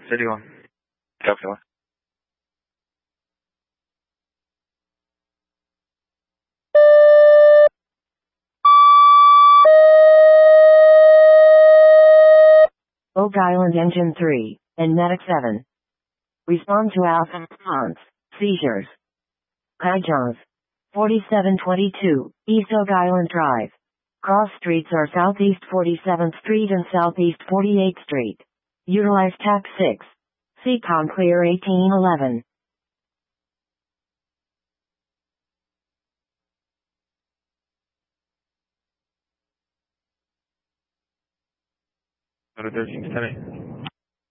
City 1. Copy 1. Oak Island Engine 3, and Medic 7. Respond to Alpha response. Seizures. Kaijaws. 4722, East Oak Island Drive. Cross streets are Southeast 47th Street and Southeast 48th Street. Utilize TAC 6. CCOM clear 1811. Go to 13 City.